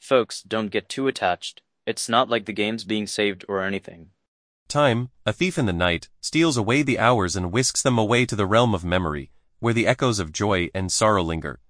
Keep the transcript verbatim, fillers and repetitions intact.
Folks, don't get too attached. It's not like the game's being saved or anything. Time, a thief in the night, steals away the hours and whisks them away to the realm of memory, where the echoes of joy and sorrow linger.